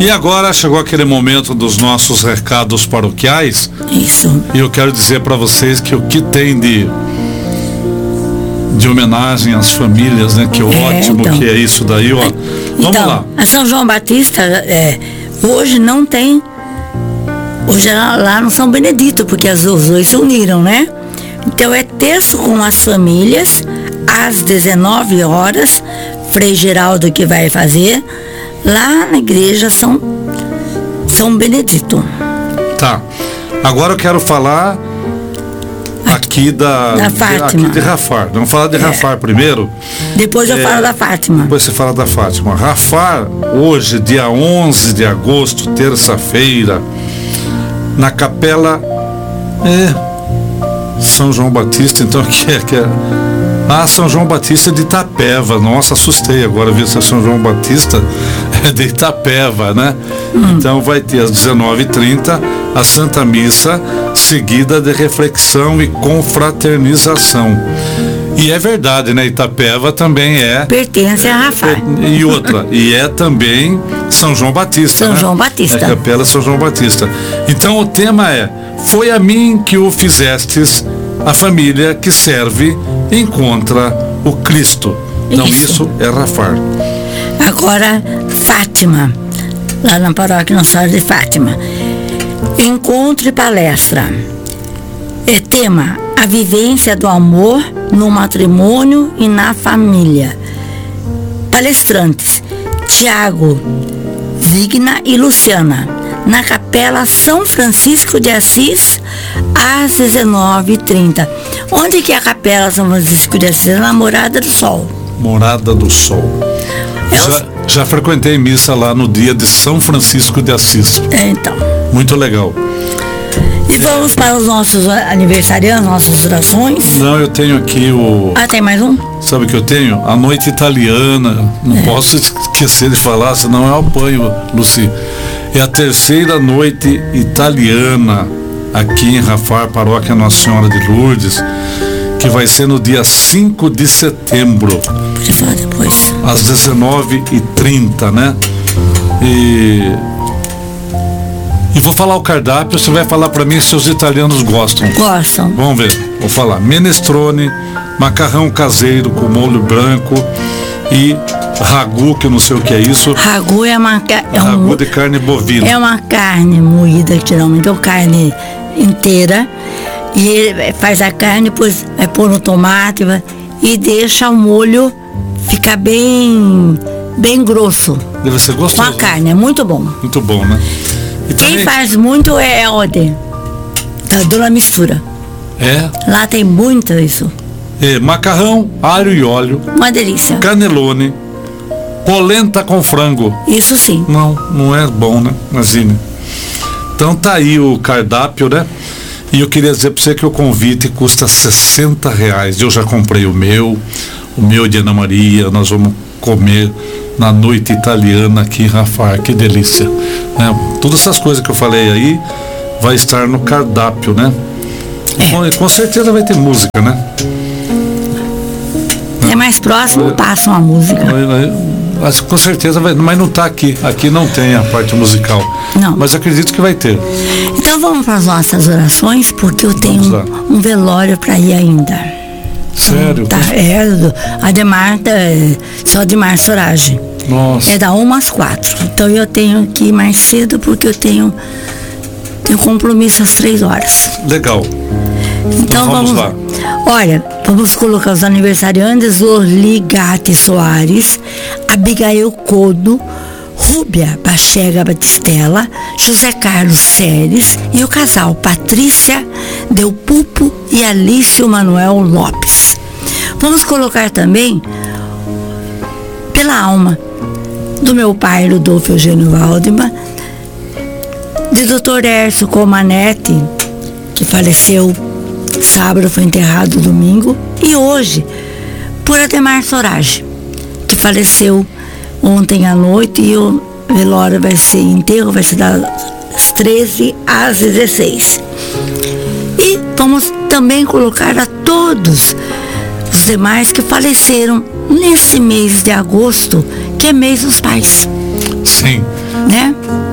E agora chegou aquele momento dos nossos recados paroquiais. Isso. E eu quero dizer para vocês que o que tem de homenagem às famílias, né? Que ótimo então, que é isso daí, ó. Vamos lá. A São João Batista, hoje não tem. Hoje é lá no São Benedito, porque os dois se uniram, né? Então é terço com as famílias, às 19 horas, Frei Geraldo que vai fazer, lá na igreja São Benedito. Tá. Agora eu quero falar aqui da Fátima. Aqui de Rafar. Vamos falar de Rafar primeiro. Depois eu falo da Fátima. Depois você fala da Fátima. Rafar, hoje, dia 11 de agosto, terça-feira, na capela São João Batista, então São João Batista de Itapeva. Nossa, assustei agora ver se é São João Batista de Itapeva, né? Então vai ter às 19h30 a Santa Missa, seguida de reflexão e confraternização. E é verdade, né? Itapeva também pertence a Rafar. E outra, e é também São João Batista. São João Batista. A capela São João Batista. Então o tema é: foi a mim que o fizestes, a família que serve encontra o Cristo. Então isso é Rafar. Agora, Fátima, lá na paróquia Nossa Senhora de Fátima. Encontro e palestra. Tema: a vivência do amor no matrimônio e na família. Palestrantes: Tiago, Vigna e Luciana, na capela São Francisco de Assis, às 19h30. Onde que é a capela São Francisco de Assis? Na Morada do Sol. Morada do Sol. Já frequentei missa lá no dia de São Francisco de Assis. Então. Muito legal. E vamos para os nossos aniversariantes, nossas orações? Não, eu tenho aqui o... tem mais um? Sabe o que eu tenho? A noite italiana. Não posso esquecer de falar, senão eu apanho, Luci. É a terceira noite italiana aqui em Rafar, paróquia Nossa Senhora de Lourdes, que vai ser no dia 5 de setembro. Podia falar depois. Às 19h30, né? E vou falar o cardápio, você vai falar para mim se os italianos gostam. Gostam. Vamos ver, vou falar. Minestrone, macarrão caseiro com molho branco e ragu, que eu não sei o que é isso. Ragu ragu de carne bovina. É uma carne moída, geralmente, ou carne inteira. E ele faz a carne, depois vai pôr no tomate e deixa o molho ficar bem grosso. Deve ser gostoso. Com a carne, é muito bom. Muito bom, né? Quem faz muito é a Ode, da Dona Mistura. Lá tem muito isso. Macarrão, alho e óleo. Uma delícia. Canelone, polenta com frango. Isso sim. Não é bom, né? Imagine. Então tá aí o cardápio, né? E eu queria dizer para você que o convite custa R$60. Eu já comprei o meu de Ana Maria. Nós vamos comer na noite italiana aqui em Rafar. Que delícia, né? Todas essas coisas que eu falei aí vai estar no cardápio, né? Com certeza vai ter música, né? Mais próximo passam a música. Mas com certeza vai, mas não está aqui. Aqui não tem a parte musical. Não. Mas acredito que vai ter. Então vamos para as nossas orações, porque eu tenho um velório para ir ainda. Sério? Tá, só Ademar Sorage. Nossa. É da 1 às 4. Então eu tenho que ir mais cedo, porque eu tenho compromisso às 3 horas. Legal. Então vamos lá. Olha, vamos colocar os aniversariantes: Orli Gatti Soares, Abigail Codo, Rúbia Bachega Batistella, José Carlos Seres e o casal Patrícia Del Pupo e Alício Manuel Lopes. Vamos colocar também pela alma do meu pai, Rodolfo Eugênio Waldman, de Dr. Hércio Comanete, que faleceu sábado, foi enterrado domingo, e hoje por Ademar Sorage, que faleceu ontem à noite, e o velório enterro vai ser das 13 às 16. E vamos também colocar a todos os demais que faleceram nesse mês de agosto, que é mês dos pais. Sim. Né?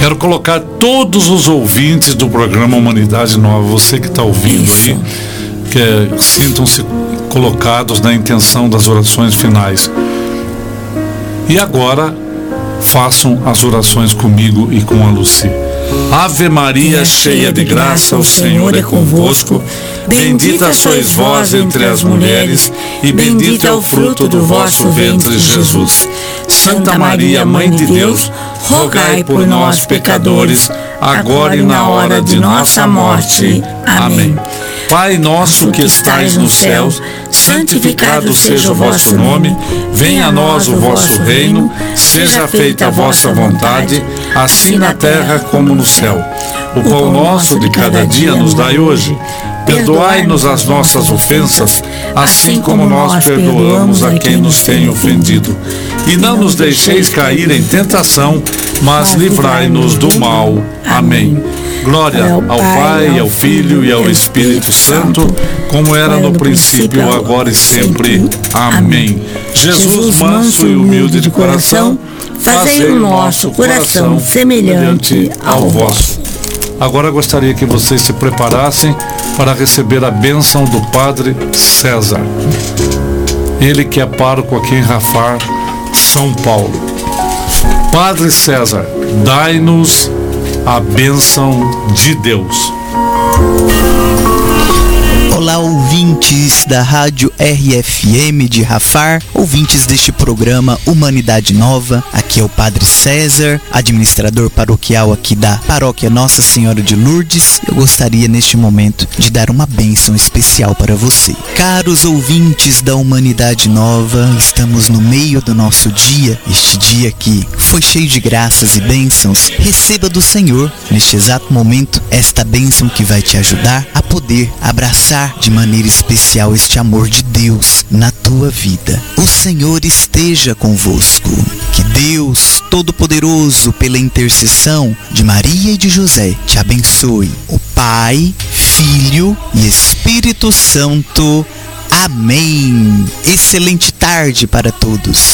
Quero colocar todos os ouvintes do programa Humanidade Nova, você que está ouvindo aí, que sintam-se colocados na intenção das orações finais. E agora, façam as orações comigo e com a Lucy. Ave Maria, cheia de graça, o Senhor é convosco. Bendita sois vós entre as mulheres, e bendito é o fruto do vosso ventre, Jesus. Santa Maria, Mãe de Deus, rogai por nós, pecadores, agora e na hora de nossa morte. Amém. Pai nosso que estais nos céus, santificado seja o vosso nome, venha a nós o vosso reino, seja feita a vossa vontade, assim na terra como no céu. O pão nosso de cada dia nos dai hoje. Perdoai-nos as nossas ofensas, assim como nós perdoamos a quem nos tem ofendido. E não nos deixeis cair em tentação, mas livrai-nos do mal. Amém. Glória ao Pai, ao Filho e ao Espírito Santo, como era no princípio, agora e sempre. Amém. Jesus, manso e humilde de coração, fazei o nosso coração semelhante ao vosso. Agora gostaria que vocês se preparassem para receber a bênção do Padre César. Ele que é pároco aqui em Rafar, São Paulo. Padre César, dai-nos a bênção de Deus. Olá, ouvintes da Rádio RFM de Rafar, ouvintes deste programa Humanidade Nova. Aqui é o Padre César, administrador paroquial aqui da Paróquia Nossa Senhora de Lourdes. Eu gostaria neste momento de dar uma bênção especial para você. Caros ouvintes da Humanidade Nova, estamos no meio do nosso dia, este dia que foi cheio de graças e bênçãos. Receba do Senhor, neste exato momento, esta bênção que vai te ajudar a poder abraçar de maneira especial este amor de Deus na tua vida. O Senhor esteja convosco. Que Deus Todo-Poderoso, pela intercessão de Maria e de José, te abençoe. O Pai, Filho e Espírito Santo. Amém. Excelente tarde para todos.